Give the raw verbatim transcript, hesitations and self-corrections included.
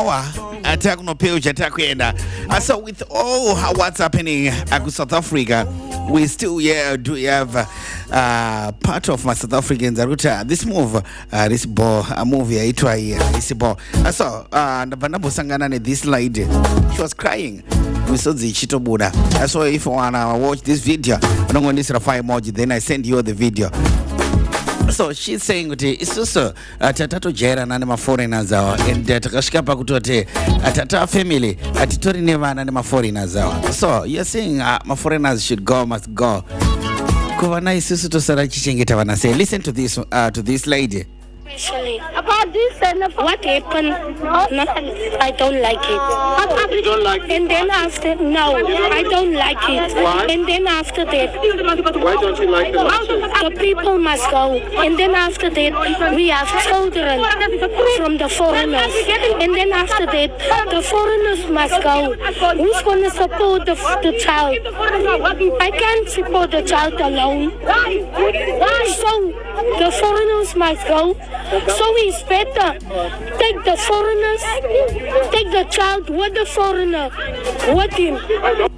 hour attack no page attack enda. So with all what's happening at South Africa, we still yeah do have uh, part of my South Africans aruta this move uh, this ball a movie aitwa here this ball. So uh Vanabo Sangana this lady, she was crying. We saw the Chitobuda. So if you wanna watch this video, I'm going to five emoji, then I send you the video. So she's saying it's also tatato jera nane ma foreigners awa and takashika pa kutote tata family atitori neva nane ma foreigners awa. So you're saying uh, ma foreigners should go, must go. Kuwana isusu to sara chichengeta wana say. Listen to this uh, to this lady. Actually, about this and what happened, no, I don't like it. You don't like it? And then after, no, I don't like it. Why? And then after that, Why don't you like it? the people must go. And then after that, we have children from the foreigners. And then after that, the foreigners must go. Who's going to support the, the child? I can't support the child alone. So the foreigners must go. So it's better. Take the foreigners, take the child with the foreigner, with him.